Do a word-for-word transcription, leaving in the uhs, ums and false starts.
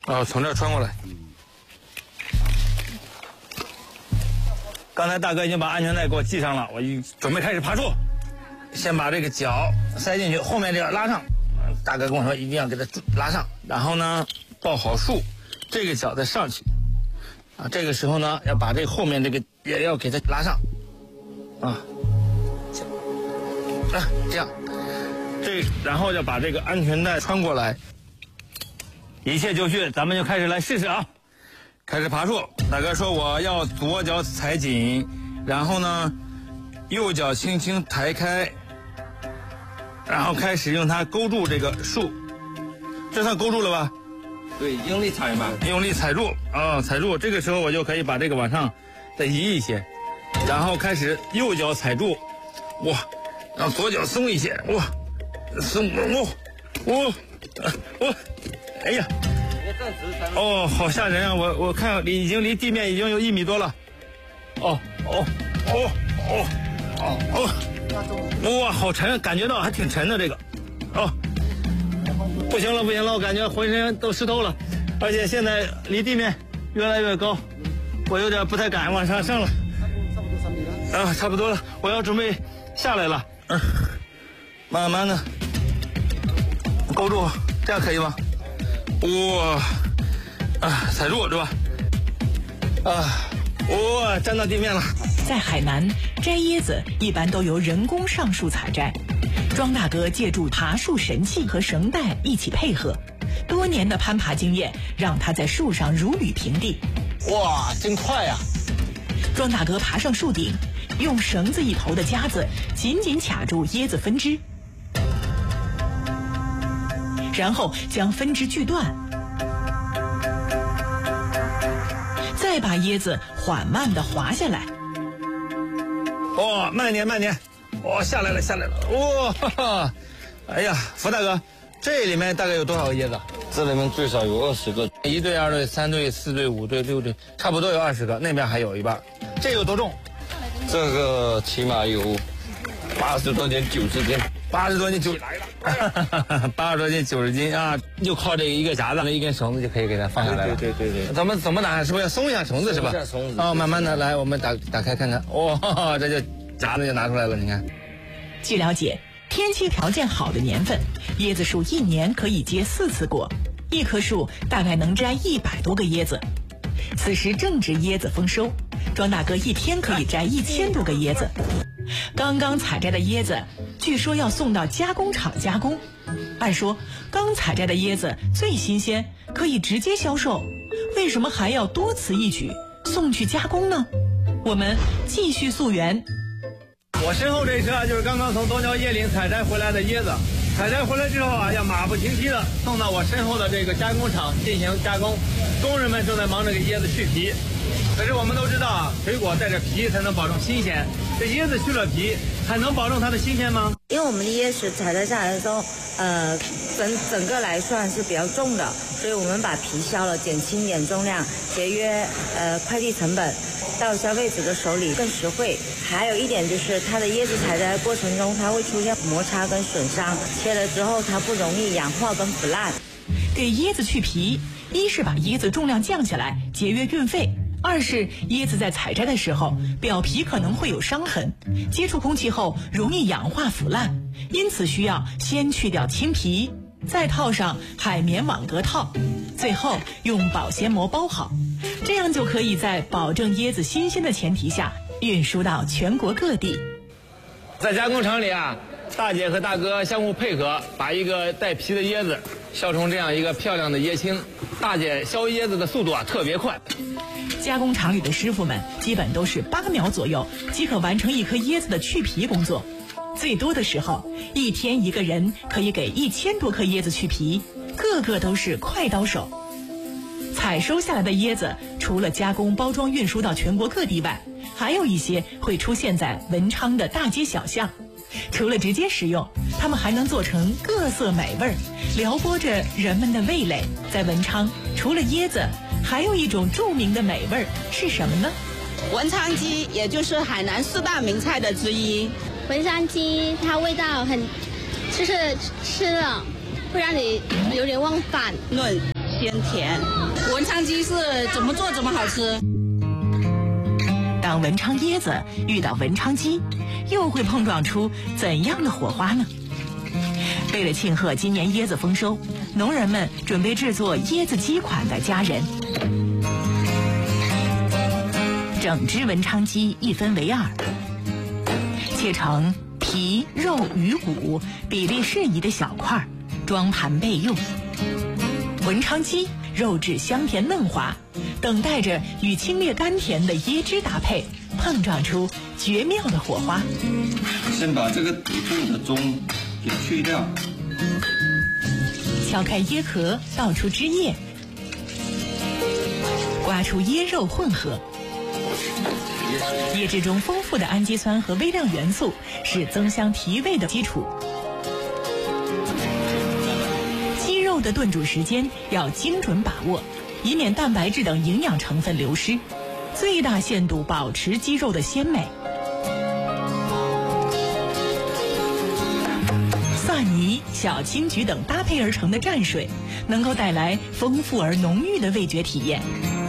啊，从这儿穿过来。刚才大哥已经把安全带给我系上了，我一准备开始爬树。先把这个脚塞进去，后面这个拉上。大哥跟我说一定要给它拉上，然后呢抱好树，这个脚再上去。啊，这个时候呢要把这个后面这个也要给它拉上。啊，啊这样，这然后要把这个安全带穿过来。一切就绪，咱们就开始来试试啊！开始爬树。大哥说我要左脚踩紧，然后呢右脚轻轻抬开。然后开始用它勾住这个树，这算勾住了吧？ 对，用力踩嘛， 用力踩住啊、哦，踩住。这个时候我就可以把这个往上再移一些，然后开始右脚踩住，哇，然后左脚松一些，哇，松，哇，哇，哇，哎呀，哦，好吓人啊！我我看离已经离地面已经有一米多了，哦哦哦哦哦哦。哇，好沉，感觉到还挺沉的这个，哦，不行了不行了，我感觉浑身都湿透了，而且现在离地面越来越高，我有点不太敢往上上了。差不多三米了。啊，差不多了，我要准备下来了。嗯，慢慢的勾住，这样可以吗？哇，啊，踩住是吧？啊，哇，站到地面了。 在海南，摘椰子一般都由人工上树采摘。庄大哥借助爬树神器和绳带一起配合，多年的攀爬经验让他在树上如履平地。 哇，真快呀！ 庄大哥爬上树顶，用绳子一头的夹子紧紧卡住椰子分支，然后将分支锯断，再把椰子缓慢地滑下来。 哦，慢点慢点，哦，下来了下来了，哇、哦，哈哈，哎呀，福大哥，这里面大概有多少个椰子？ 这里面最少有二十个， 一对、二对、三对、四对、五对、六对，差不多有二十个。那边还有一半。这有多重？ 这个起码有八十多斤、九十斤。 八十多斤九，八十多斤九十斤啊！就靠这一个夹子、一根绳子就可以给它放下来了。 对对对对。 怎么怎么拿？是不是要松一下绳子是吧？ 松一下绳子。 哦，慢慢的来，我们打打开看看。哇、哦，这就夹子就拿出来了，你看。 据了解，天气条件好的年份，椰子树一年可以结四次果，一棵树大概能摘一百多个椰子。此时正值椰子丰收，庄大哥一天可以摘一千多个椰子。刚刚采摘的椰子，据说要送到加工厂加工。按说，刚采摘的椰子最新鲜，可以直接销售，为什么还要多此一举送去加工呢？我们继续溯源。 我身后这车就是刚刚从东郊椰林采摘回来的椰子，采摘回来之后啊，要马不停蹄的送到我身后的这个加工厂进行加工。工人们正在忙着给椰子去皮。可是我们都知道啊，水果带着皮才能保证新鲜。这椰子去了皮，还能保证它的新鲜吗？ 因为我们的椰子采摘下来的时候，呃，整整个来算是比较重的，所以我们把皮削了，减轻点重量，节约呃快递成本，到消费者的手里更实惠。还有一点就是它的椰子采摘过程中，它会出现摩擦跟损伤，切了之后它不容易氧化跟腐烂。 给椰子去皮，一是把椰子重量降下来，节约运费。二是椰子在采摘的时候，表皮可能会有伤痕，接触空气后容易氧化腐烂，因此需要先去掉青皮，再套上海绵网格套，最后用保鲜膜包好，这样就可以在保证椰子新鲜的前提下运输到全国各地。 在加工厂里啊，大姐和大哥相互配合，把一个带皮的椰子削成这样一个漂亮的椰青。大姐削椰子的速度啊特别快。 加工厂里的师傅们基本都是八秒左右即可完成一颗椰子的去皮工作，最多的时候一天一个人可以给一千多颗椰子去皮，个个都是快刀手。采收下来的椰子除了加工包装运输到全国各地外，还有一些会出现在文昌的大街小巷。除了直接食用，它们还能做成各色美味，撩拨着人们的味蕾。在文昌，除了椰子，还有一种著名的美味是什么呢？ 文昌鸡，也就是海南四大名菜的之一。 文昌鸡它味道很，就是吃了会让你有点忘返， 嫩偏甜。文昌鸡是怎么做怎么好吃。 当文昌椰子遇到文昌鸡，又会碰撞出怎样的火花呢？为了庆贺今年椰子丰收，农人们准备制作椰子鸡款的佳人。整只文昌鸡一分为二，切成皮、肉与骨比例适宜的小块，装盘备用。文昌鸡肉质香甜嫩滑，等待着与清冽甘甜的椰汁搭配，碰撞出绝妙的火花。 先把这个底部的盅给去掉， 敲开椰壳，倒出汁液，刮出椰肉混合。椰汁中丰富的氨基酸和微量元素是增香提味的基础。鸡肉的炖煮时间要精准把握，以免蛋白质等营养成分流失，最大限度保持鸡肉的鲜美。蒜泥、小青桔等搭配而成的蘸水，能够带来丰富而浓郁的味觉体验。